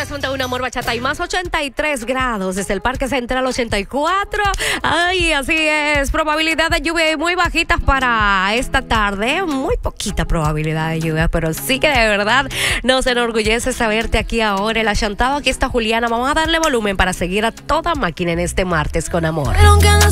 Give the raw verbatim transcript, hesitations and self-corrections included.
veintitrés punto uno Amor Bachata y más, ochenta y tres grados desde el Parque Central, ochenta y cuatro. Ay, así es. Probabilidad de lluvia muy bajitas para esta tarde. Muy poquita probabilidad de lluvia, pero sí que de verdad nos enorgullece saberte aquí ahora. El achantado, aquí está Juliana. Vamos a darle volumen para seguir a toda máquina en este martes con amor. Pero aunque no